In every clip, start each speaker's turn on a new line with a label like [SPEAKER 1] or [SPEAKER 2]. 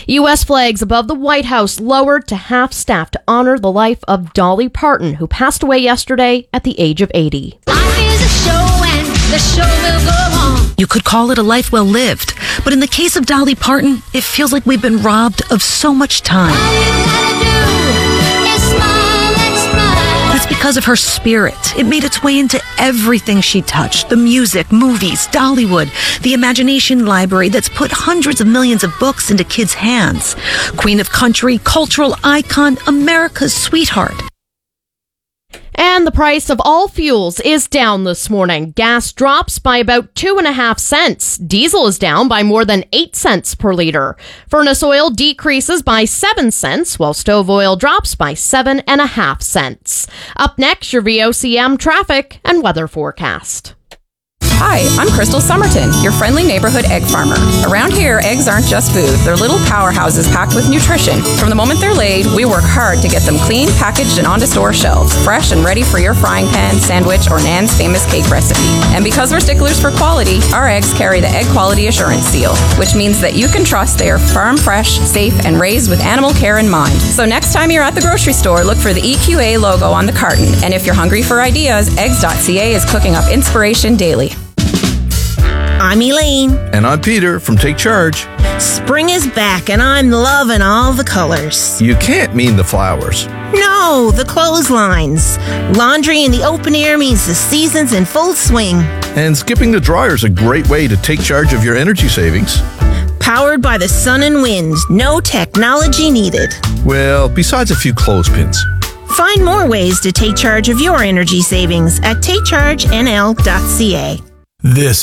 [SPEAKER 1] U.S. flags above the White House lowered to half-staff to honor the life of Dolly Parton, who passed away yesterday at the age of 80.
[SPEAKER 2] Life is a show and the show will go on.
[SPEAKER 3] You could call it a life well lived, but in the case of Dolly Parton, it feels like we've been robbed of so much time.
[SPEAKER 2] All you gotta do is smile and smile.
[SPEAKER 3] It's because of her spirit. It made its way into everything she touched. The music, movies, Dollywood, the imagination library that's put hundreds of millions of books into kids' hands. Queen of country, cultural icon, America's sweetheart.
[SPEAKER 1] And the price of all fuels is down this morning. Gas drops by about 2.5 cents. Diesel is down by more than 8 cents per liter. Furnace oil decreases by 7 cents, while stove oil drops by 7.5 cents. Up next, your VOCM traffic and weather forecast.
[SPEAKER 4] Hi, I'm Crystal Somerton, your friendly neighborhood egg farmer. Around here, eggs aren't just food. They're little powerhouses packed with nutrition. From the moment they're laid, we work hard to get them clean, packaged, and onto store shelves, fresh and ready for your frying pan, sandwich, or Nan's famous cake recipe. And because we're sticklers for quality, our eggs carry the Egg Quality Assurance Seal, which means that you can trust they are farm fresh, safe, and raised with animal care in mind. So next time you're at the grocery store, look for the EQA logo on the carton. And if you're hungry for ideas, eggs.ca is cooking up inspiration daily.
[SPEAKER 5] I'm Elaine.
[SPEAKER 6] And I'm Peter from Take Charge.
[SPEAKER 5] Spring is back and I'm loving all the colors.
[SPEAKER 6] You can't mean the flowers.
[SPEAKER 5] No, the clotheslines. Laundry in the open air means the season's in full swing.
[SPEAKER 6] And skipping the dryer is a great way to take charge of your energy savings.
[SPEAKER 5] Powered by the sun and wind. No technology needed.
[SPEAKER 6] Well, besides a few clothespins.
[SPEAKER 5] Find more ways to take charge of your energy savings at takechargenl.ca.
[SPEAKER 7] This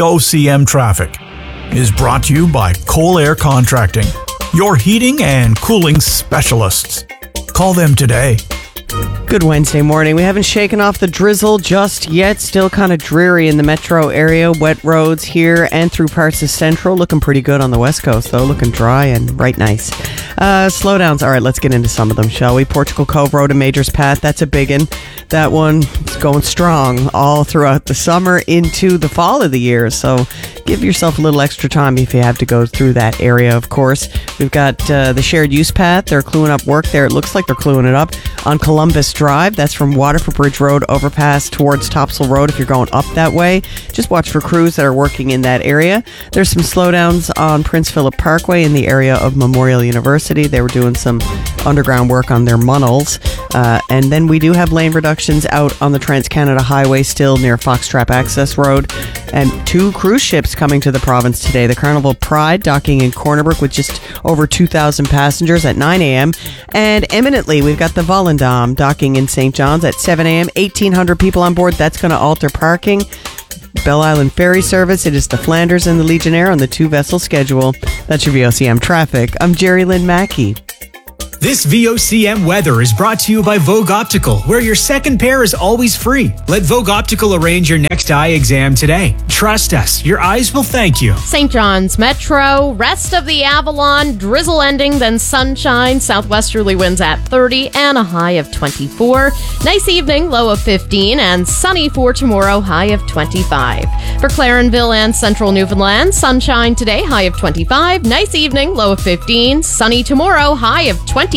[SPEAKER 7] VOCM traffic is brought to you by Coal Air Contracting, your heating and cooling specialists. Call them today.
[SPEAKER 8] Good Wednesday morning. We haven't shaken off the drizzle just yet. Still kind of dreary in the metro area. Wet roads here and through parts of Central. Looking pretty good on the West Coast, though. Looking dry and right nice. Slowdowns. All right, let's get into some of them, shall we? Portugal Cove Road and Majors Path. That's a big one. That one is going strong all throughout the summer into the fall of the year. So give yourself a little extra time if you have to go through that area, of course. We've got the shared use path. They're cluing up work there. It looks like they're cluing it up on Columbus Drive. That's from Waterford Bridge Road overpass towards Topsail Road if you're going up that way. Just watch for crews that are working in that area. There's some slowdowns on Prince Philip Parkway in the area of Memorial University. They were doing some underground work on their Munnels. And then we do have lane reductions out on the Trans-Canada Highway still near Foxtrap Access Road. And 2 cruise ships coming to the province today. The Carnival Pride docking in Corner Brook with just over 2,000 passengers at 9 a.m. And imminently, we've got the Volendam docking in St. John's at 7 a.m. 1,800 people on board. That's going to alter parking. Bell Island Ferry Service. It is the Flanders and the Legionnaire on the 2-vessel schedule. That's your VOCM traffic. I'm Jerry Lynn Mackey.
[SPEAKER 9] This VOCM weather is brought to you by Vogue Optical, where your second pair is always free. Let Vogue Optical arrange your next eye exam today. Trust us, your eyes will thank you.
[SPEAKER 1] St. John's Metro, rest of the Avalon, drizzle ending, then sunshine, southwesterly winds at 30 and a high of 24. Nice evening, low of 15, and sunny for tomorrow, high of 25. For Clarenville and central Newfoundland, sunshine today, high of 25. Nice evening, low of 15. Sunny tomorrow, high of 26.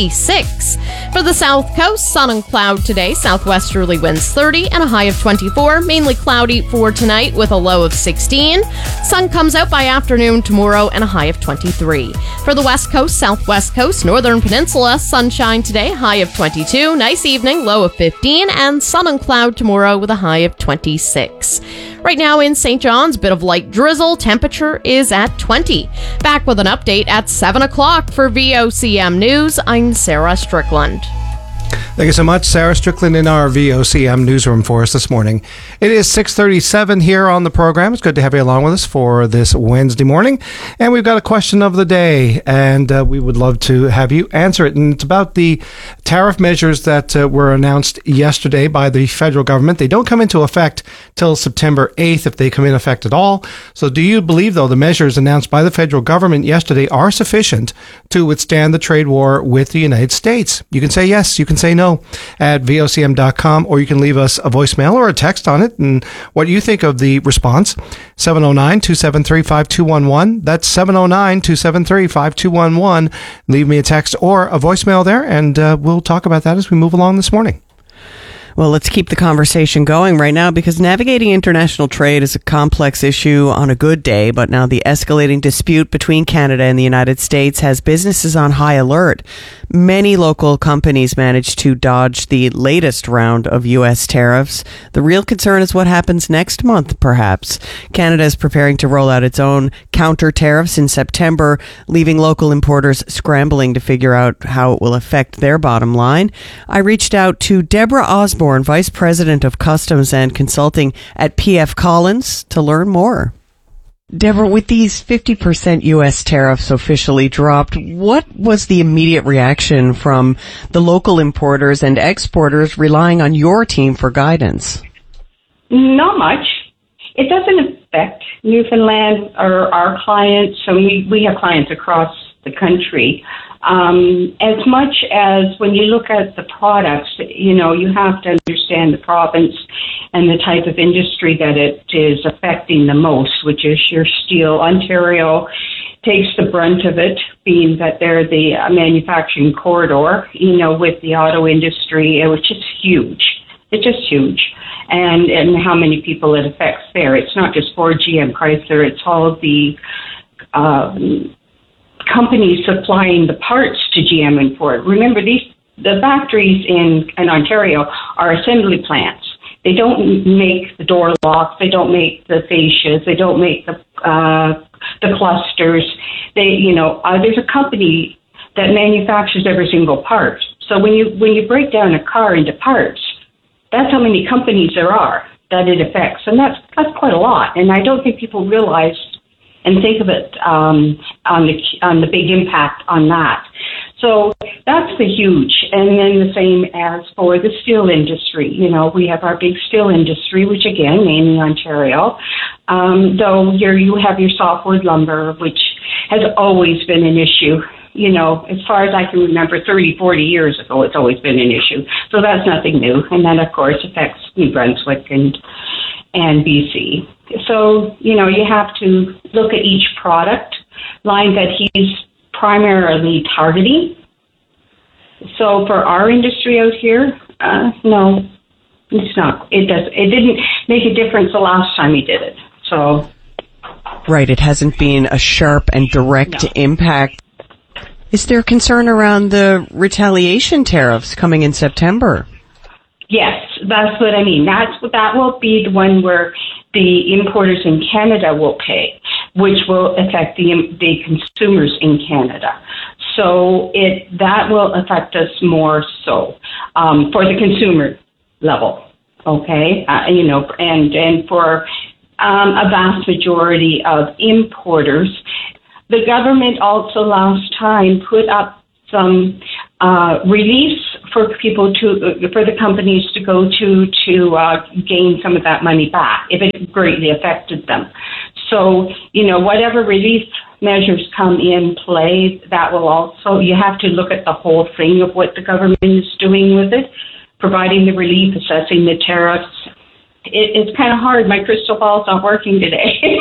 [SPEAKER 1] For the South Coast, sun and cloud today, southwesterly winds 30 and a high of 24. Mainly cloudy for tonight with a low of 16. Sun comes out by afternoon tomorrow and a high of 23. For the West Coast, Southwest Coast, Northern Peninsula, sunshine today, high of 22. Nice evening, low of 15. And sun and cloud tomorrow with a high of 26. Right now in St. John's, bit of light drizzle. Temperature is at 20. Back with an update at 7 o'clock for VOCM News. I'm Sarah Strickland.
[SPEAKER 10] Thank you so much, Sarah Strickland, in our VOCM newsroom for us this morning. It is 6:37 here on the program. It's good to have you along with us for this Wednesday morning. And we've got a question of the day, and we would love to have you answer it. And it's about the tariff measures that were announced yesterday by the federal government. They don't come into effect till September 8th, if they come in effect at all. So do you believe, though, the measures announced by the federal government yesterday are sufficient to withstand the trade war with the United States? You can say yes, you can say no. hello@vocm.com, or you can leave us a voicemail or a text on it and what you think of the response. 709-273-5211. That's 709-273-5211. Leave me a text or a voicemail there, and we'll talk about that as we move along this morning.
[SPEAKER 8] Well, let's keep the conversation going right now, because navigating international trade is a complex issue on a good day, but now the escalating dispute between Canada and the United States has businesses on high alert. Many local companies managed to dodge the latest round of U.S. tariffs. The real concern is what happens next month, perhaps. Canada is preparing to roll out its own counter tariffs in September, leaving local importers scrambling to figure out how it will affect their bottom line. I reached out to Deborah Osborne, Vice President of Customs and Consulting at P.F. Collins, to learn more. Deborah, with these 50% U.S. tariffs officially dropped, what was the immediate reaction from the local importers and exporters relying on your team for guidance?
[SPEAKER 11] Not much. It doesn't affect Newfoundland or our clients. So we have clients across the country. As much as when you look at the products, you have to understand the province and the type of industry that it is affecting the most, which is your steel. Ontario takes the brunt of it, being that they're the manufacturing corridor, with the auto industry, which is huge. It's just huge. And how many people it affects there. It's not just Ford, GM, Chrysler, it's all of the companies supplying the parts to GM and Ford. Remember, the factories in Ontario are assembly plants. They don't make the door locks. They don't make the fascias. They don't make the clusters. There's a company that manufactures every single part. So when you break down a car into parts, that's how many companies there are that it affects, and that's quite a lot. And I don't think people realize and think of it on the big impact on that. So that's the huge. And then the same as for the steel industry. We have our big steel industry, which again, mainly Ontario. Though you have your softwood lumber, which has always been an issue. As far as I can remember, 30, 40 years ago, it's always been an issue. So that's nothing new. And that, of course, affects New Brunswick and BC. So, you have to look at each product line that he's primarily targeting. So for our industry out here, no, it's not. It didn't make a difference the last time he did it. So.
[SPEAKER 8] Right. It hasn't been a sharp and direct impact. Is there concern around the retaliation tariffs coming in September?
[SPEAKER 11] Yes, that's what I mean. That will be the one where the importers in Canada will pay, which will affect the consumers in Canada. So that will affect us more so for the consumer level, okay? And for a vast majority of importers, the government also last time put up some reliefs for the companies to go to gain some of that money back if it greatly affected them. So, whatever relief measures come in play, that will also, you have to look at the whole thing of what the government is doing with it, providing the relief, assessing the tariffs. It's kind of hard. My crystal ball's not working today.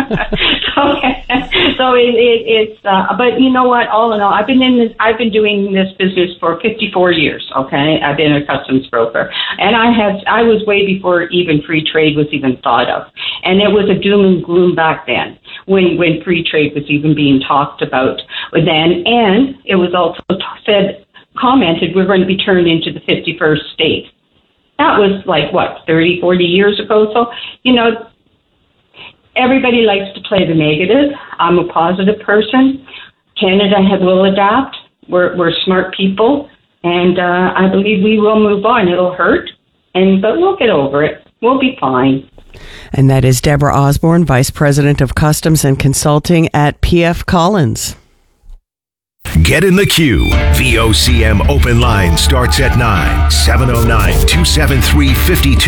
[SPEAKER 11] But you know what? All in all, I've been doing this business for 54 years. Okay, I've been a customs broker, and I was way before even free trade was even thought of, and it was a doom and gloom back then when free trade was even being talked about then, and it was also commented we're going to be turned into the 51st state. That was 30, 40 years ago. So, everybody likes to play the negative. I'm a positive person. Canada will adapt. We're smart people. And I believe we will move on. It'll hurt, but we'll get over it. We'll be fine.
[SPEAKER 8] And that is Deborah Osborne, Vice President of Customs and Consulting at P.F. Collins.
[SPEAKER 12] Get in the queue. VOCM open line starts at 9,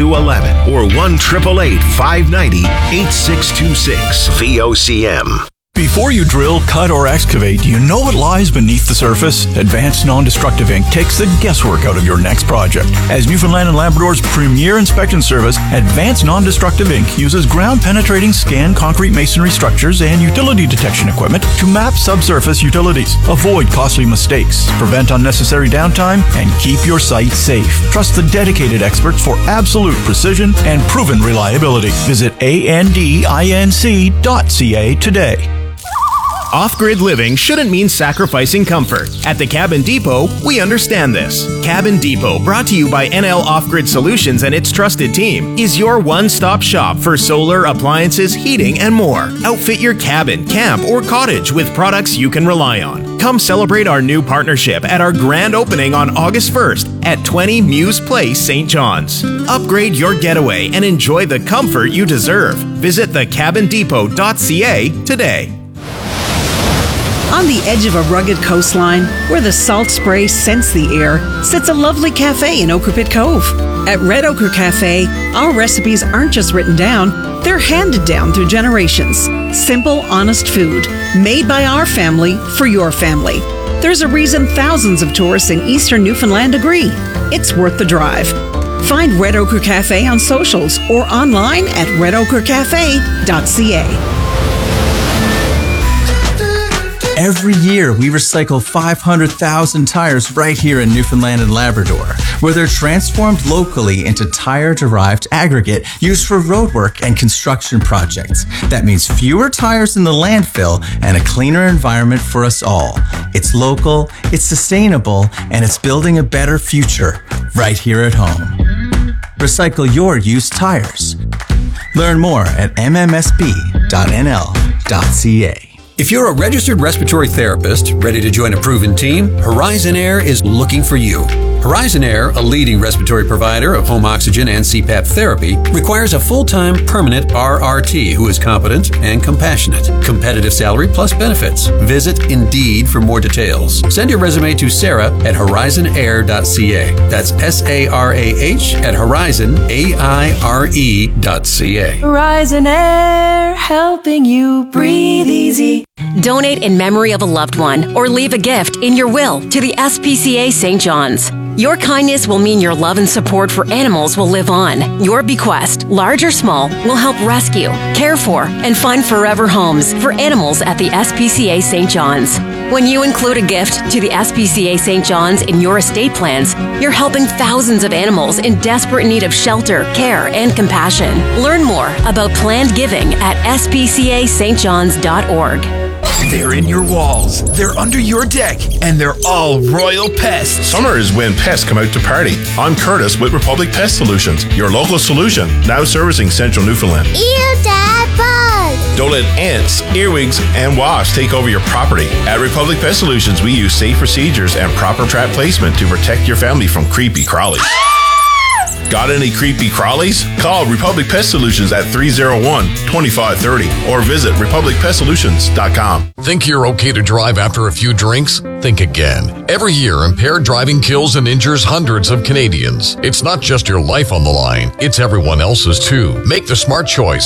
[SPEAKER 12] 709-273-5211 or 1-888-590-8626. VOCM.
[SPEAKER 7] Before you drill, cut, or excavate, do you know what lies beneath the surface? Advanced Non-Destructive Inc. takes the guesswork out of your next project. As Newfoundland and Labrador's premier inspection service, Advanced Non-Destructive Inc. uses ground-penetrating scan concrete masonry structures and utility detection equipment to map subsurface utilities, avoid costly mistakes, prevent unnecessary downtime, and keep your site safe. Trust the dedicated experts for absolute precision and proven reliability. Visit andinc.ca today.
[SPEAKER 13] Off-grid living shouldn't mean sacrificing comfort. At the Cabin Depot, we understand this. Cabin Depot, brought to you by NL Off-Grid Solutions and its trusted team, is your one-stop shop for solar, appliances, heating, and more. Outfit your cabin, camp, or cottage with products you can rely on. Come celebrate our new partnership at our grand opening on August 1st at 20 Muse Place, St. John's. Upgrade your getaway and enjoy the comfort you deserve. Visit thecabindepot.ca today.
[SPEAKER 14] On the edge of a rugged coastline, where the salt spray scents the air, sits a lovely cafe in Ochre Pit Cove. At Red Ochre Cafe, our recipes aren't just written down, they're handed down through generations. Simple, honest food, made by our family for your family. There's a reason thousands of tourists in eastern Newfoundland agree. It's worth the drive. Find Red Ochre Cafe on socials or online at redochrecafe.ca.
[SPEAKER 15] Every year, we recycle 500,000 tires right here in Newfoundland and Labrador, where they're transformed locally into tire-derived aggregate used for roadwork and construction projects. That means fewer tires in the landfill and a cleaner environment for us all. It's local, it's sustainable, and it's building a better future right here at home. Recycle your used tires. Learn more at mmsb.nl.ca.
[SPEAKER 16] If you're a registered respiratory therapist ready to join a proven team, Horizon Air is looking for you. Horizon Air, a leading respiratory provider of home oxygen and CPAP therapy, requires a full-time permanent RRT who is competent and compassionate. Competitive salary plus benefits. Visit Indeed for more details. Send your resume to Sarah at horizonair.ca. That's SARAH at horizonaire.ca.
[SPEAKER 17] Horizon Air, helping you breathe easy.
[SPEAKER 18] Donate in memory of a loved one or leave a gift in your will to the SPCA St. John's. Your kindness will mean your love and support for animals will live on. Your bequest, large or small, will help rescue, care for, and find forever homes for animals at the SPCA St. John's. When you include a gift to the SPCA St. John's in your estate plans, you're helping thousands of animals in desperate need of shelter, care, and compassion. Learn more about planned giving at spcastjohns.org.
[SPEAKER 12] They're in your walls, they're under your deck, and they're all Royal Pests.
[SPEAKER 6] Summer is when pests come out to party. I'm Curtis with Republic Pest Solutions, your local solution, now servicing central Newfoundland.
[SPEAKER 2] Ew, Dad, bug!
[SPEAKER 6] Don't let ants, earwigs, and wasps take over your property. At Republic Pest Solutions, we use safe procedures and proper trap placement to protect your family from creepy crawlies. Got any creepy crawlies? Call Republic Pest Solutions at 301-2530 or visit republicpestsolutions.com.
[SPEAKER 19] Think you're okay to drive after a few drinks? Think again. Every year, impaired driving kills and injures hundreds of Canadians. It's not just your life on the line, it's everyone else's too. Make the smart choice.